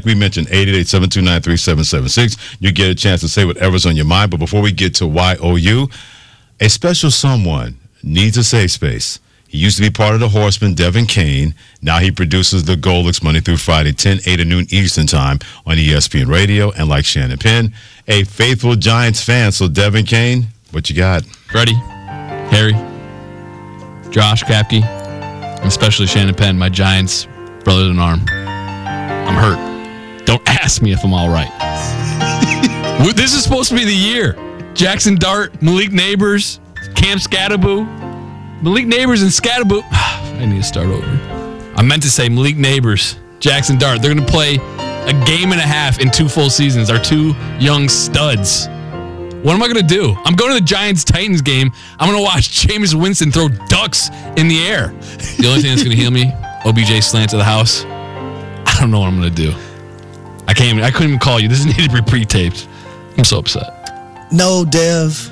like we mentioned, 888-729-3776. You get a chance to say whatever's on your mind. But before we get to YOU, a special someone needs a safe space. He used to be part of the Horsemen, Devin Kane. Now he produces the Golix Monday through Friday, 10, 8 to noon Eastern time on ESPN Radio. And like Shannon Penn, a faithful Giants fan. So, Devin Kane, what you got? Freddie, Harry, Josh Krapke, and especially Shannon Penn, my Giants brothers in arm. I'm hurt. Don't ask me if I'm all right. This is supposed to be the year. Jackson Dart, Malik Neighbors, Cam Scatterboo. Malik Neighbors and Scatterboo. I need to start over. I meant to say Malik Neighbors, Jackson Dart. They're going to play a game and a half in 2 full seasons. Our 2 young studs. What am I going to do? I'm going to the Giants-Titans game. I'm going to watch Jameis Winston throw ducks in the air. The only thing that's going to heal me, OBJ slant to the house. I don't know what I'm going to do. I couldn't even call you. This needed to be pre-taped. I'm so upset. No, Dev.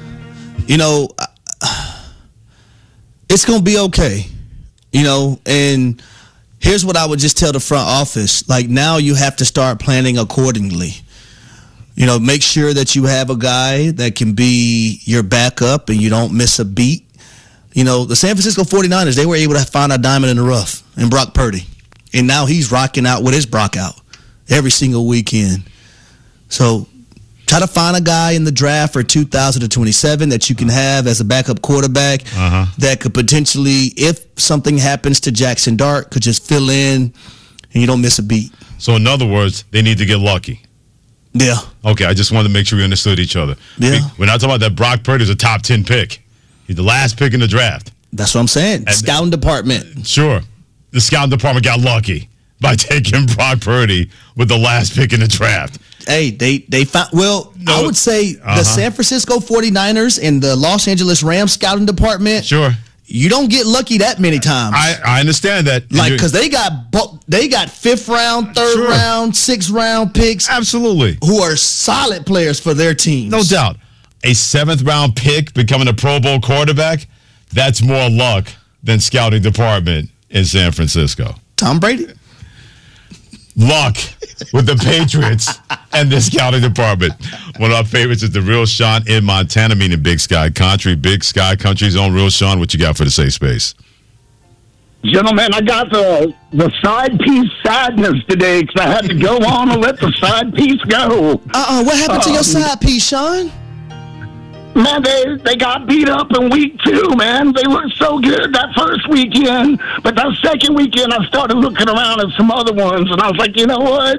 It's going to be okay. And here's what I would just tell the front office. Like, now you have to start planning accordingly. Make sure that you have a guy that can be your backup and you don't miss a beat. The San Francisco 49ers, they were able to find a diamond in the rough in Brock Purdy. And now he's rocking out with his Brock out every single weekend. So try to find a guy in the draft for 2027 that you can have as a backup quarterback that could potentially, if something happens to Jackson Dart, could just fill in and you don't miss a beat. So in other words, they need to get lucky. Yeah. Okay, I just wanted to make sure we understood each other. Yeah. We're not talking about that Brock Purdy is a top 10 pick. He's the last pick in the draft. That's what I'm saying. Scouting department. Sure. The scouting department got lucky by taking Brock Purdy with the last pick in the draft. Hey, they found, I would say the San Francisco 49ers and the Los Angeles Rams scouting department. Sure. You don't get lucky that many times. I understand that. Like, because they got 5th round, 3rd round, 6th round picks. Absolutely. Who are solid players for their teams. No doubt. A 7th round pick becoming a Pro Bowl quarterback, that's more luck than scouting department in San Francisco. Tom Brady. Luck with the Patriots and the scouting department. One of our favorites is the Real Sean in Montana, meaning Big Sky Country. Big Sky Country's own Real Sean. What you got for the safe space? Gentlemen, I got the side piece sadness today because I had to go on and let the side piece go. What happened to your side piece, Sean? Man, they got beat up in week 2, man. They were so good that first weekend. But that second weekend, I started looking around at some other ones, and I was like, you know what?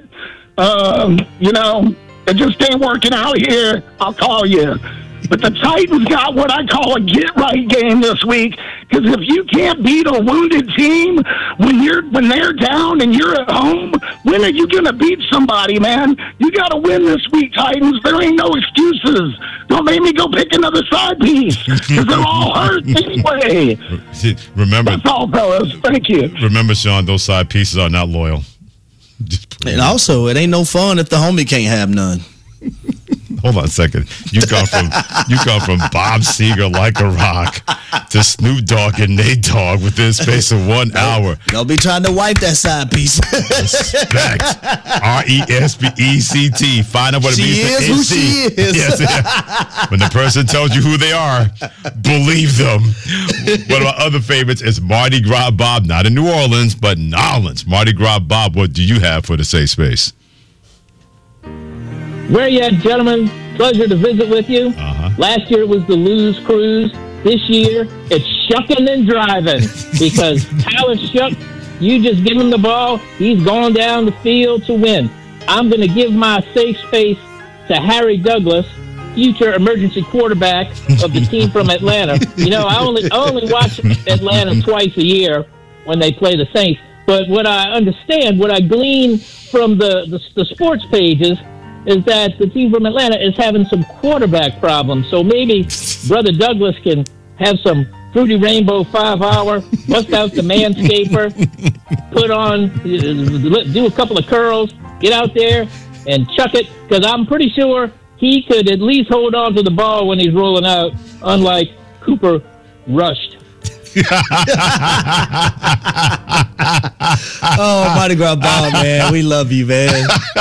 It just ain't working out here. I'll call you. But the Titans got what I call a get-right game this week, because if you can't beat a wounded team when they're down and you're at home, when are you going to beat somebody, man? You got to win this week, Titans. There ain't no excuses. Don't make me go pick another side piece, because they're all hurt anyway. Remember, that's all, fellas. Thank you. Remember, Sean, those side pieces are not loyal. And also, it ain't no fun if the homie can't have none. Hold on a second. You come from Bob Seger like a rock to Snoop Dogg and Nate Dogg within the space of 1 hour. Don't be trying to wipe that side piece. Respect. RESPECT. Find out what it means. She is who she is. Yes, yeah. When the person tells you who they are, believe them. One of our other favorites is Mardi Gras Bob, not in New Orleans, but Nolens. Mardi Gras Bob, what do you have for the safe space? Where you at, gentlemen? Pleasure to visit with you. Last year it was the Lose Cruise. This year it's shucking and driving, because Tyler Shuck, you just give him the ball, he's going down the field to win. I'm going to give my safe space to Harry Douglas, future emergency quarterback of the team from Atlanta. I only watch Atlanta twice a year when they play the Saints. But what I glean from the sports pages is that the team from Atlanta is having some quarterback problems. So maybe Brother Douglas can have some Fruity Rainbow 5-hour, bust out the Manscaper, put on, do a couple of curls, get out there and chuck it, because I'm pretty sure he could at least hold on to the ball when he's rolling out, unlike Cooper Rushed. Oh, Mardi Gras Bob, man. We love you, man.